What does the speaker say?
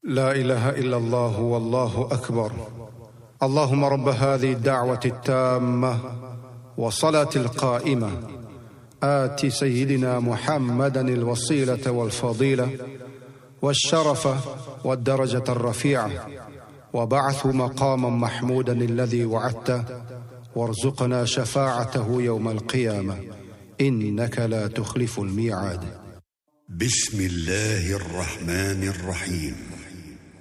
لا إله إلا الله والله أكبر. اللهم رب هذه الدعوة التامة والصلاة القائمة آت سيدنا محمدا الوسيلة والفضيلة والشرف والدرجة الرفيعة وبعثه مقاما محمودا الذي وعدته وارزقنا شفاعته يوم القيامة إنك لا تخلف الميعاد. بسم الله الرحمن الرحيم.